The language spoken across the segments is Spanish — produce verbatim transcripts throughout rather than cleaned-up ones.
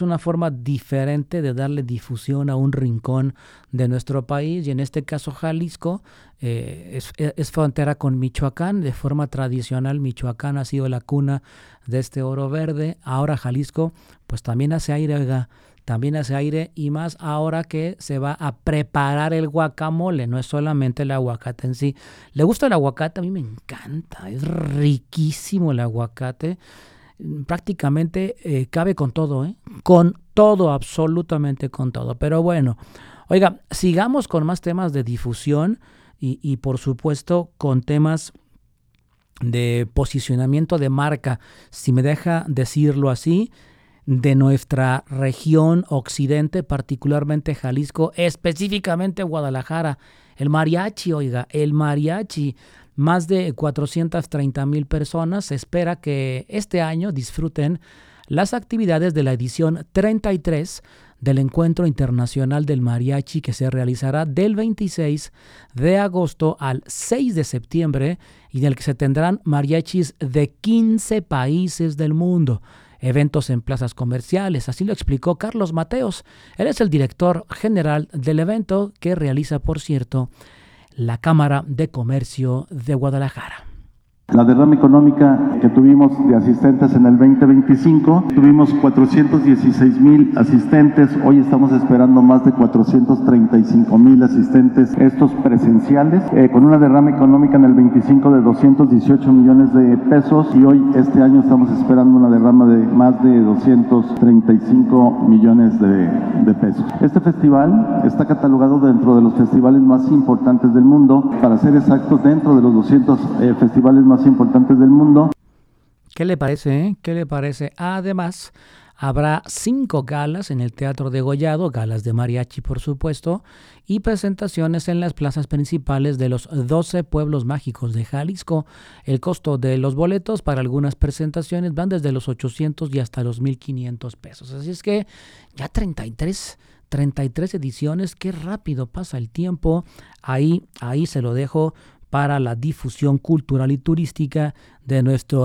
es una forma diferente de darle difusión a un rincón de nuestro país, y en este caso Jalisco eh, es, es frontera con Michoacán. De forma tradicional Michoacán ha sido la cuna de este oro verde. Ahora Jalisco pues también hace aire, oiga, también hace aire, y más ahora que se va a preparar el guacamole, no es solamente el aguacate en sí. ¿Le gusta el aguacate? A mí me encanta, es riquísimo el aguacate. Prácticamente eh, cabe con todo, ¿eh? Con todo, absolutamente con todo. Pero bueno, oiga, sigamos con más temas de difusión y, y por supuesto con temas de posicionamiento de marca, si me deja decirlo así, de nuestra región occidente, particularmente Jalisco, específicamente Guadalajara. El mariachi, oiga, el mariachi. Más de cuatrocientas treinta mil personas. Se espera que este año disfruten las actividades de la edición treinta y tres del Encuentro Internacional del Mariachi, que se realizará del veintiséis de agosto al seis de septiembre, y en el que se tendrán mariachis de quince países del mundo. Eventos en plazas comerciales, así lo explicó Carlos Mateos. Él es el director general del evento, que realiza, por cierto, la Cámara de Comercio de Guadalajara. La derrama económica que tuvimos de asistentes en el veinte veinticinco, tuvimos cuatrocientos dieciséis mil asistentes, hoy estamos esperando más de cuatrocientos treinta y cinco mil asistentes, estos presenciales, eh, con una derrama económica en el veinticinco de doscientos dieciocho millones de pesos, y hoy este año estamos esperando una derrama de más de doscientos treinta y cinco millones de, de pesos. Este festival está catalogado dentro de los festivales más importantes del mundo, para ser exactos, dentro de los doscientos eh, festivales más importantes del mundo. ¿Qué le parece? Eh? ¿Qué le parece? Además, habrá cinco galas en el Teatro Degollado, galas de mariachi por supuesto, y presentaciones en las plazas principales de los doce pueblos mágicos de Jalisco. El costo de los boletos para algunas presentaciones van desde los ochocientos y hasta los mil quinientos pesos. Así es que ya treinta y tres ediciones, qué rápido pasa el tiempo. Ahí, ahí se lo dejo para la difusión cultural y turística de nuestro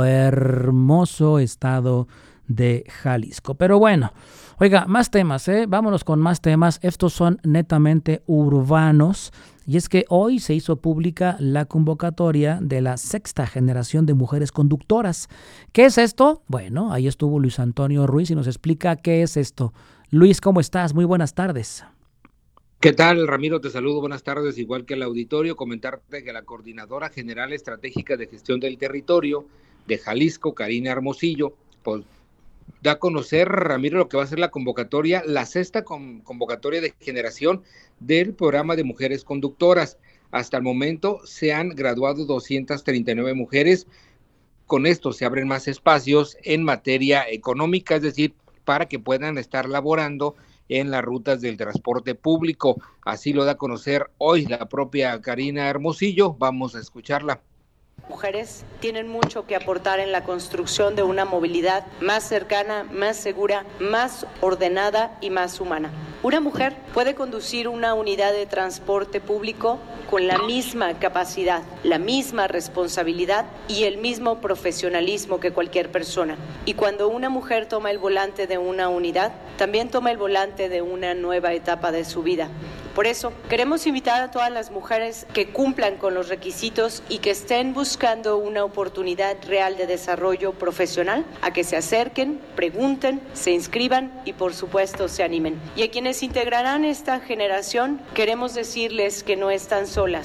hermoso estado de Jalisco. Pero bueno, oiga, más temas, ¿eh? Vámonos con más temas. Estos son netamente urbanos. Y es que hoy se hizo pública la convocatoria de la sexta generación de mujeres conductoras. ¿Qué es esto? Bueno, ahí estuvo Luis Antonio Ruiz y nos explica qué es esto. Luis, ¿cómo estás? Muy buenas tardes. ¿Qué tal, Ramiro? Te saludo, buenas tardes, igual que el auditorio. Comentarte que la Coordinadora General Estratégica de Gestión del Territorio de Jalisco, Karina Hermosillo, pues da a conocer, Ramiro, lo que va a ser la convocatoria, la sexta con, convocatoria de generación del programa de mujeres conductoras. Hasta el momento se han graduado doscientas treinta y nueve mujeres. Con esto se abren más espacios en materia económica, es decir, para que puedan estar laborando en las rutas del transporte público. Así lo da a conocer hoy la propia Karina Hermosillo. Vamos a escucharla. Mujeres tienen mucho que aportar en la construcción de una movilidad más cercana, más segura, más ordenada y más humana. Una mujer puede conducir una unidad de transporte público con la misma capacidad, la misma responsabilidad y el mismo profesionalismo que cualquier persona. Y cuando una mujer toma el volante de una unidad, también toma el volante de una nueva etapa de su vida. Por eso, queremos invitar a todas las mujeres que cumplan con los requisitos y que estén buscando una oportunidad real de desarrollo profesional a que se acerquen, pregunten, se inscriban y, por supuesto, se animen. Y a quienes integrarán esta generación, queremos decirles que no están solas.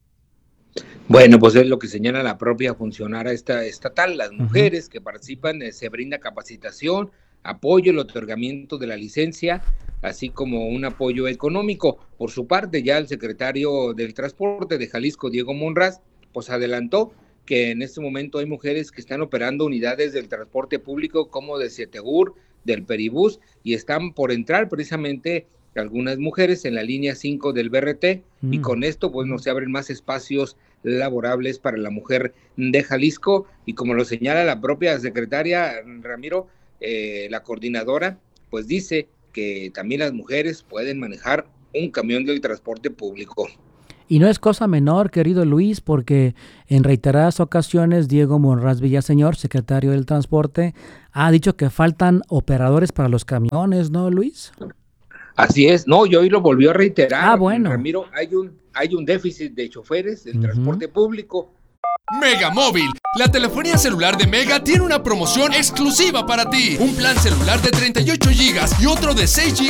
Bueno, pues es lo que señala la propia funcionaria esta, estatal. Las mujeres uh-huh. que participan, eh, se brinda capacitación, apoyo, el otorgamiento de la licencia, así como un apoyo económico. Por su parte, ya el secretario del Transporte de Jalisco, Diego Monraz, pues adelantó que en este momento hay mujeres que están operando unidades del transporte público como de Cietegur, del Peribús, y están por entrar precisamente algunas mujeres en la línea cinco del B R T, mm. y con esto pues nos se abren más espacios laborables para la mujer de Jalisco, y como lo señala la propia secretaria, Ramiro, eh, la coordinadora, pues dice que también las mujeres pueden manejar un camión del transporte público. Y no es cosa menor, querido Luis, porque en reiteradas ocasiones Diego Monraz Villaseñor, secretario del Transporte, ha dicho que faltan operadores para los camiones, ¿no, Luis? Así es, no, y hoy lo volvió a reiterar. Ah, bueno. Ramiro, hay un, hay un déficit de choferes del uh-huh. transporte público. Mega Móvil, la telefonía celular de Mega tiene una promoción exclusiva para ti. Un plan celular de treinta y ocho gigas y otro de seis gigas